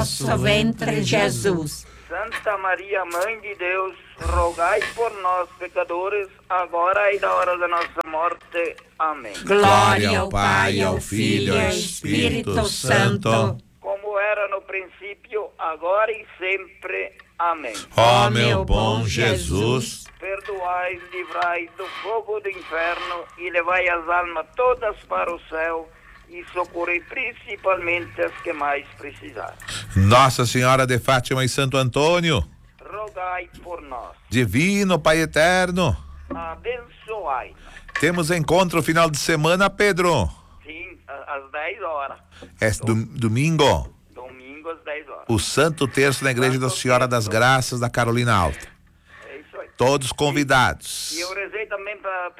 vosso ventre, Jesus. Santa Maria, Mãe de Deus, rogai por nós, pecadores, agora e na hora da nossa morte. Amém. Glória ao Pai, ao Filho e ao Espírito Santo. Como era no princípio, agora e sempre. Amém. Ó meu bom Jesus, perdoai, livrai do fogo do inferno e levai as almas todas para o céu e socorrei principalmente as que mais precisarem. Nossa Senhora de Fátima e Santo Antônio, rogai por nós. Divino Pai Eterno, abençoai. Temos encontro final de semana, Pedro? Sim, às 10 horas. É domingo? Domingo às 10 horas. O Santo Terço na Igreja da Senhora das Graças da Carolina Alta. É isso aí. Todos convidados. E eu rezei também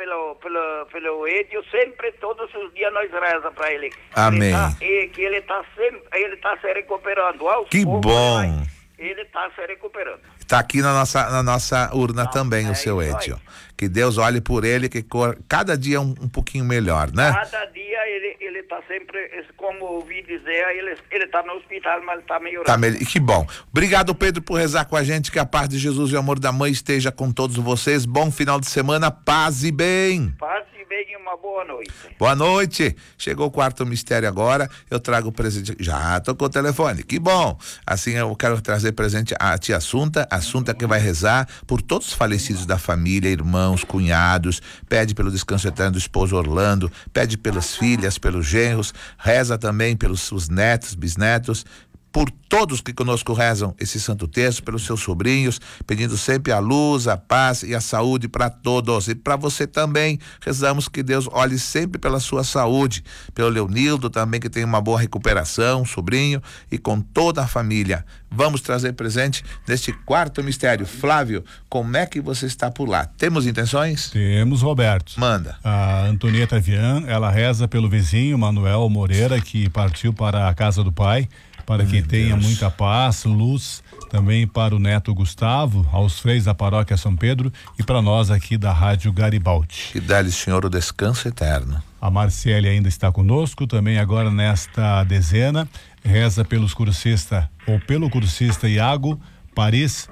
pelo Edio, sempre, todos os dias nós rezamos para ele. Amém. Ele está se recuperando. Que bom. Ele está se recuperando. Está aqui na nossa urna também o seu Edio. Que Deus olhe por ele, que cada dia um pouquinho melhor, né? Cada dia ele está sempre, como ouvi dizer, ele está no hospital, mas ele está melhorando. Tá melhor. Que bom. Obrigado, Pedro, por rezar com a gente. Que a paz de Jesus e o amor da Mãe esteja com todos vocês. Bom final de semana, paz e bem. Paz e bem e uma boa noite. Boa noite. Chegou o quarto mistério agora. Eu trago o presente. Já tocou o telefone. Que bom. Assim eu quero trazer presente a tia Assunta. Assunta que vai rezar por todos os falecidos da família, irmãos, cunhados. Pede pelo descanso eterno do esposo Orlando. Pede pelas filhas, pelos genros. Reza também pelos seus netos, bisnetos. Por todos que conosco rezam esse Santo Terço, pelos seus sobrinhos, pedindo sempre a luz, a paz e a saúde para todos. E para você também, rezamos que Deus olhe sempre pela sua saúde, pelo Leonildo também, que tem uma boa recuperação, sobrinho, e com toda a família. Vamos trazer presente neste quarto mistério. Flávio, como é que você está por lá? Temos intenções? Temos, Roberto. Manda. A Antonieta Vian, ela reza pelo vizinho Manuel Moreira, que partiu para a casa do pai, para que tenha muita paz, luz, também para o neto Gustavo, aos freios da paróquia São Pedro e para nós aqui da Rádio Garibaldi. Que dá-lhe, Senhor, o descanso eterno. A Marcele ainda está conosco, também agora nesta dezena, reza pelos cursistas, ou pelo cursista Iago Paris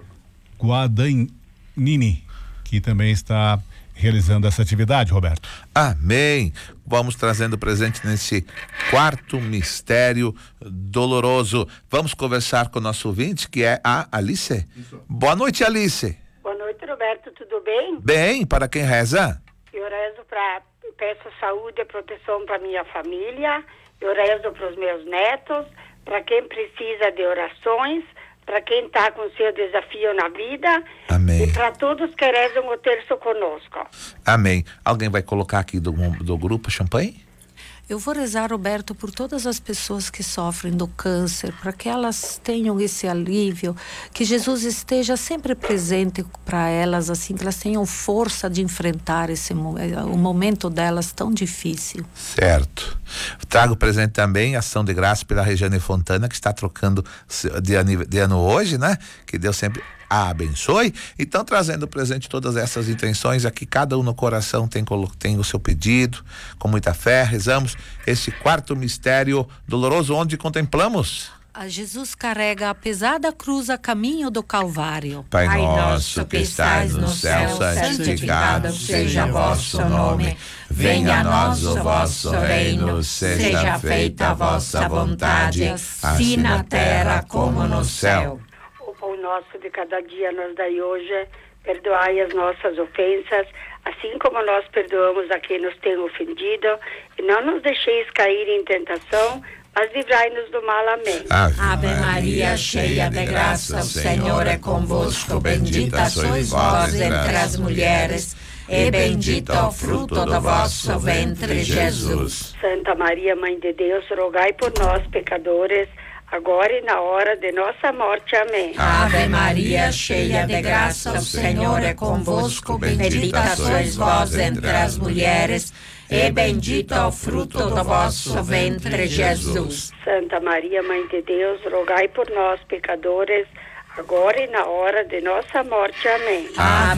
Guadagnini, que também está realizando essa atividade, Roberto. Amém. Vamos trazendo presente nesse quarto mistério doloroso. Vamos conversar com o nosso ouvinte, que é a Alice. Isso. Boa noite, Alice. Boa noite, Roberto. Tudo bem? Bem, para quem reza? Eu rezo peço saúde e proteção para minha família. Eu rezo para os meus netos, para quem precisa de orações, para quem está com seu desafio na vida. Amém. E para todos que rezam o terço conosco. Amém. Alguém vai colocar aqui do grupo champanhe? Eu vou rezar, Roberto, por todas as pessoas que sofrem do câncer, para que elas tenham esse alívio, que Jesus esteja sempre presente para elas, assim, que elas tenham força de enfrentar o momento delas tão difícil. Certo. Trago presente também a ação de graça pela Regiane Fontana, que está trocando de ano hoje, né? Que Deus sempre a abençoe. Então, trazendo presente todas essas intenções aqui, cada um no coração tem o seu pedido, com muita fé, rezamos esse quarto mistério doloroso, onde contemplamos a Jesus carrega a pesada cruz a caminho do Calvário. Pai nosso que estais no céu, santificado seja vosso nome. Venha a nós o vosso reino, seja feita a vossa vontade, assim na terra como no céu. O pão nosso de cada dia nos dai hoje, perdoai as nossas ofensas, assim como nós perdoamos a quem nos tem ofendido, e não nos deixeis cair em tentação, mas livrai-nos do mal. Amém. Ave Maria, cheia de graça, o Senhor é convosco, bendita sois vós entre as mulheres, e bendito é o fruto do vosso ventre, Jesus. Santa Maria, Mãe de Deus, rogai por nós, pecadores, agora e na hora de nossa morte. Amém. Ave Maria, cheia de graça, o Senhor é convosco, bendita sois vós entre as mulheres, e bendito é o fruto do vosso ventre, Jesus. Santa Maria, Mãe de Deus, rogai por nós, pecadores, agora e na hora de nossa morte. Amém. Ave